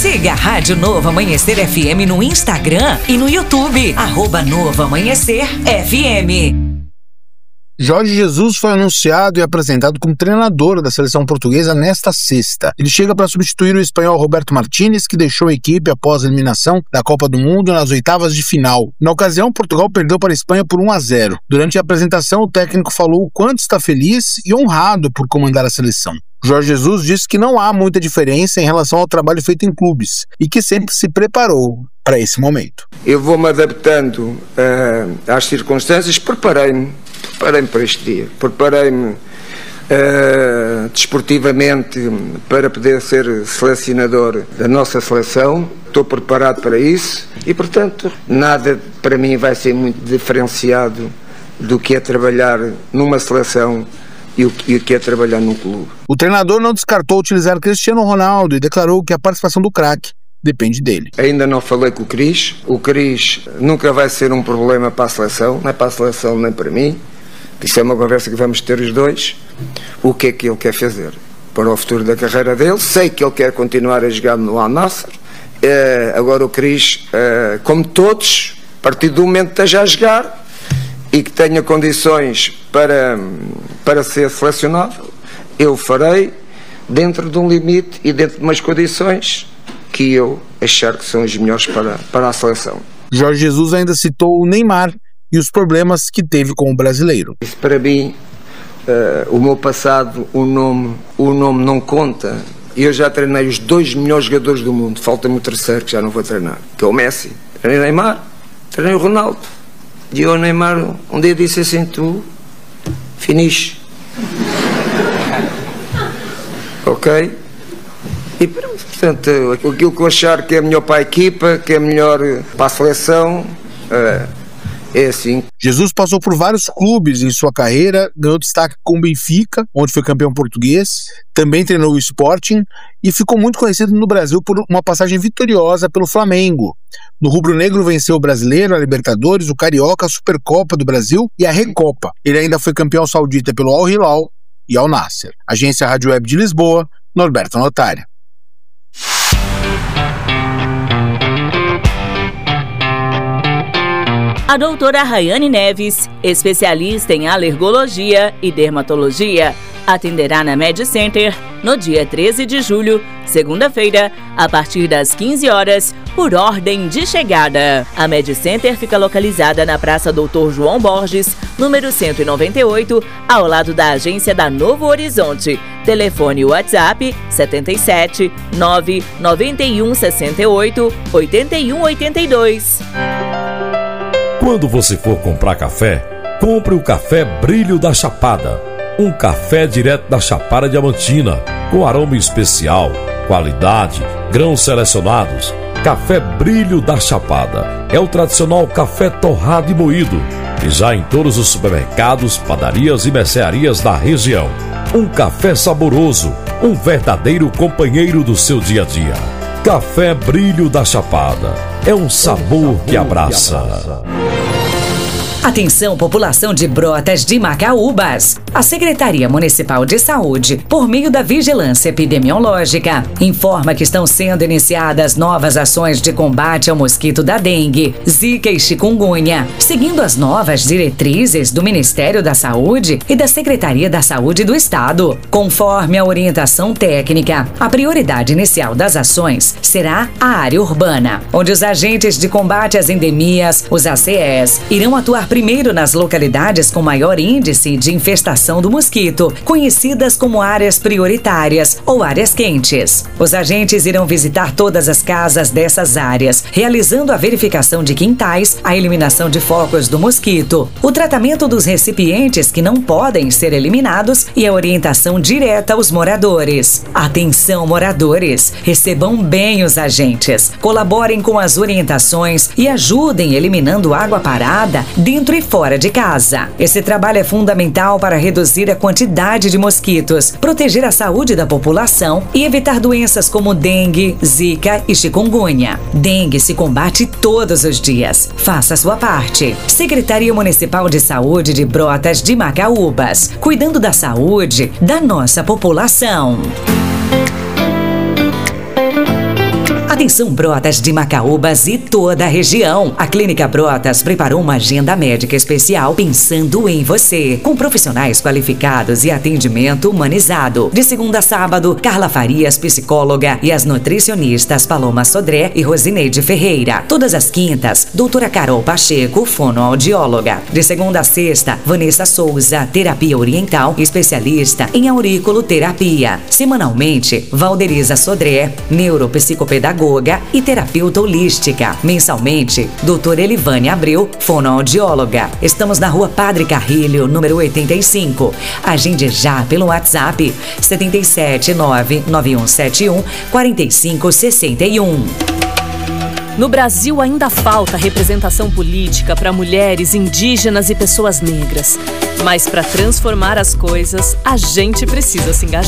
Siga a Rádio Novo Amanhecer FM no Instagram e no YouTube, @Novo Amanhecer FM. Jorge Jesus foi anunciado e apresentado como treinador da seleção portuguesa nesta sexta. Ele chega para substituir o espanhol Roberto Martínez, que deixou a equipe após a eliminação da Copa do Mundo nas oitavas de final. Na ocasião, Portugal perdeu para a Espanha por 1-0. Durante a apresentação, o técnico falou o quanto está feliz e honrado por comandar a seleção. Jorge Jesus disse que não há muita diferença em relação ao trabalho feito em clubes e que sempre se preparou para esse momento. Eu vou-me adaptando às circunstâncias, preparei-me para este dia, preparei-me desportivamente para poder ser selecionador da nossa seleção, estou preparado para isso e, portanto, nada para mim vai ser muito diferenciado do que é trabalhar numa seleção e o que é trabalhar num clube. O treinador não descartou utilizar Cristiano Ronaldo e declarou que a participação do craque depende dele. Ainda não falei com o Cris nunca vai ser um problema para a seleção, não é para a seleção nem para mim. Isso é uma conversa que vamos ter os dois. O que é que ele quer fazer para o futuro da carreira dele? Sei que ele quer continuar a jogar no Al Nassr. Agora o Cris, como todos, a partir do momento que esteja a jogar e que tenha condições para ser selecionável, eu farei dentro de um limite e dentro de umas condições que eu achar que são as melhores para a seleção. Jorge Jesus ainda citou o Neymar e os problemas que teve com o brasileiro. Isso para mim, o meu passado, o nome não conta. Eu já treinei os 2 melhores jogadores do mundo, falta-me o terceiro que já não vou treinar, que é o Messi. Treinei o Neymar, treinei o Ronaldo. E eu, Neymar, um dia disse assim: tu, finish. Ok? E portanto, aquilo que eu achar que é melhor para a equipa, que é melhor para a seleção, é assim. Jesus passou por vários clubes em sua carreira, ganhou destaque com o Benfica, onde foi campeão português, também treinou o Sporting e ficou muito conhecido no Brasil por uma passagem vitoriosa pelo Flamengo. No rubro-negro venceu o Brasileiro, a Libertadores, o Carioca, a Supercopa do Brasil e a Recopa. Ele ainda foi campeão saudita pelo Al Hilal e Al Nassr. Agência Rádio Web de Lisboa, Norberto Notari. A doutora Rayane Neves, especialista em alergologia e dermatologia, atenderá na Med Center no dia 13 de julho, segunda-feira, a partir das 15 horas, por ordem de chegada. A Med Center fica localizada na Praça Doutor João Borges, número 198, ao lado da agência da Novo Horizonte. Telefone WhatsApp 77 991 68 81 82. Quando você for comprar café, compre o Café Brilho da Chapada. Um café direto da Chapada Diamantina, com aroma especial, qualidade, grãos selecionados. Café Brilho da Chapada é o tradicional café torrado e moído, e já em todos os supermercados, padarias e mercearias da região. Um café saboroso, um verdadeiro companheiro do seu dia a dia. Café Brilho da Chapada é um sabor que abraça. Atenção, população de Brotas de Macaúbas. A Secretaria Municipal de Saúde, por meio da Vigilância Epidemiológica, informa que estão sendo iniciadas novas ações de combate ao mosquito da dengue, zika e chikungunya, seguindo as novas diretrizes do Ministério da Saúde e da Secretaria da Saúde do Estado. Conforme a orientação técnica, a prioridade inicial das ações será a área urbana, onde os agentes de combate às endemias, os ACS, irão atuar primeiro nas localidades com maior índice de infestação do mosquito, conhecidas como áreas prioritárias ou áreas quentes. Os agentes irão visitar todas as casas dessas áreas, realizando a verificação de quintais, a eliminação de focos do mosquito, o tratamento dos recipientes que não podem ser eliminados e a orientação direta aos moradores. Atenção, moradores! Recebam bem os agentes, colaborem com as orientações e ajudem eliminando água parada dentro e fora de casa. Esse trabalho é fundamental para reduzir a quantidade de mosquitos, proteger a saúde da população e evitar doenças como dengue, zika e chikungunya. Dengue se combate todos os dias. Faça a sua parte. Secretaria Municipal de Saúde de Brotas de Macaúbas, cuidando da saúde da nossa população. Atenção Brotas de Macaúbas e toda a região. A Clínica Brotas preparou uma agenda médica especial pensando em você, com profissionais qualificados e atendimento humanizado. De segunda a sábado, Carla Farias, psicóloga, e as nutricionistas Paloma Sodré e Rosineide Ferreira. Todas as quintas, doutora Carol Pacheco, fonoaudióloga. De segunda a sexta, Vanessa Souza, terapia oriental, especialista em auriculoterapia. Semanalmente, Valderiza Sodré, neuropsicopedagoga e terapeuta holística. Mensalmente, doutora Elivane Abreu, fonoaudióloga. Estamos na Rua Padre Carrilho, número 85. Agende já pelo WhatsApp 77991714561. No Brasil ainda falta representação política para mulheres, indígenas e pessoas negras. Mas para transformar as coisas, a gente precisa se engajar.